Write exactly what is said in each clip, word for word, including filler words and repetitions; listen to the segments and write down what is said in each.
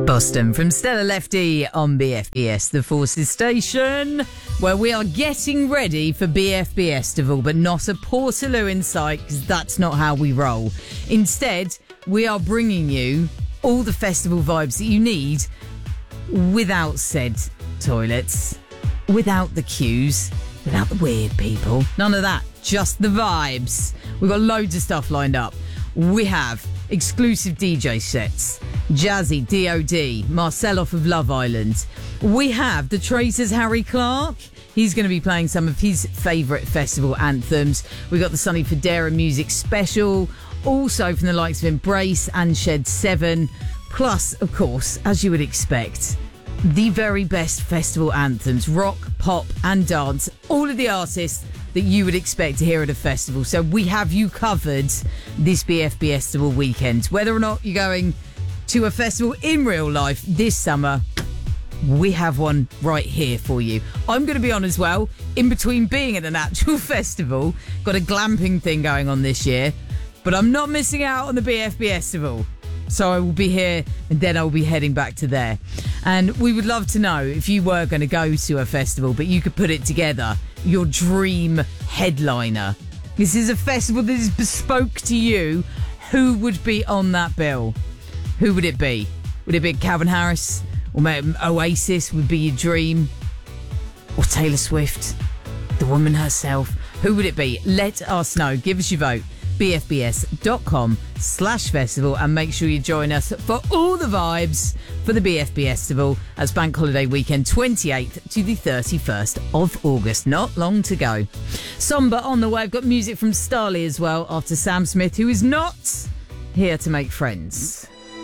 Boston from Stella Lefty on B F B S, the Forces Station, where we are getting ready for B F B Festival, but not a Portaloo in sight, because that's not how we roll. Instead, we are bringing you all the festival vibes that you need without said toilets, without the queues, without the weird people. None of that, just the vibes. We've got loads of stuff lined up. We have exclusive D J sets, Jazzy, D O D, Marcel off of Love Island. We have the Traitors' Harry Clark. He's going to be playing some of his favourite festival anthems. We've got the Sonny Fodera Music Special, also from the likes of Embrace and Shed seven. Plus, of course, as you would expect, the very best festival anthems, rock, pop and dance. All of the artists that you would expect to hear at a festival. So we have you covered this B F B Festival weekend. Whether or not you're going to a festival in real life this summer, we have one right here for you. I'm going to be on as well, in between being at an actual festival. Got a glamping thing going on this year, but I'm not missing out on the B F B Festival. So I will be here and then I'll be heading back to there. And we would love to know if you were going to go to a festival, but you could put it together, your dream headliner. This is a festival that is bespoke to you. Who would be on that bill? Who would it be? Would it be Calvin Harris? Or maybe Oasis would be your dream? Or Taylor Swift? The woman herself? Who would it be? Let us know. Give us your vote. B F B S dot com slash festival, and make sure you join us for all the vibes for the B F B Festival as Bank Holiday Weekend, twenty-eighth to the thirty-first of August. Not long to go. Somber on the way. I've got music from Starley as well after Sam Smith, who is not here to make friends.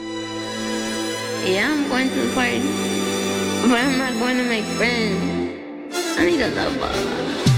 Yeah, I'm going to the party, but I'm not going to make friends. I need a love ball.